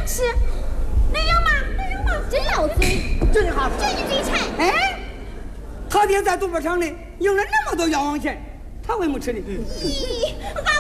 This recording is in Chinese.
吃，能要吗？能要吗？真要嘴， 这是好事。 这一嘴馋。 哎，他爹在赌博场里赢了那么多冤枉钱，他为么吃的？ 咦，俺